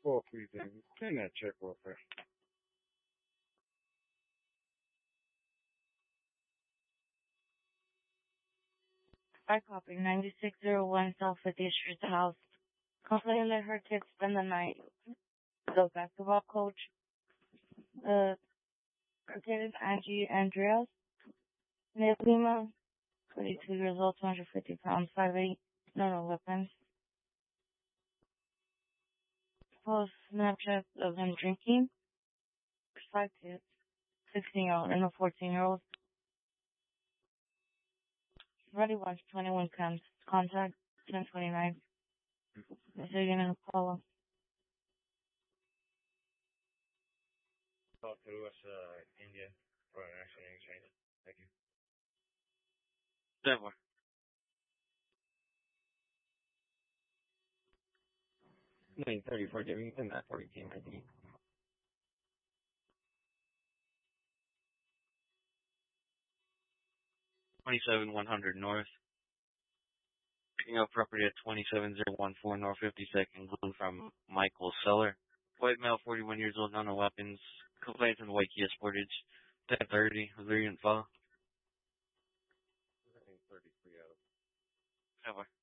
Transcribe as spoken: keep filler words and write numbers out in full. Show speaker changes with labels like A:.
A: Well, please, can that check real quick.
B: I copy ninety-six oh one South fiftieth Street House. Complaint let her kids spend the night. The basketball coach, uh, her kid is Angie Andreas. Nate Lima, twenty-two years old, two hundred fifty pounds, five eight, no, no weapons. Post Snapchat of him drinking. Five kids, sixteen year old and a fourteen year old. Ready watch twenty-one comes. Contact ten twenty-nine. So you're gonna call him.
A: Talk to us, uh, India for an action exchange. Thank you.
C: Denver.
A: nine thirty for giving and that forty team I D.
C: twenty-seven one hundred North. Picking up property at twenty-seven oh one four North fifty-second, loan from Michael Seller. White male, forty-one years old, none of weapons. Complaints in white Kia Sportage. ten thirty, variant file.
A: thirty-three out of.
C: Denver.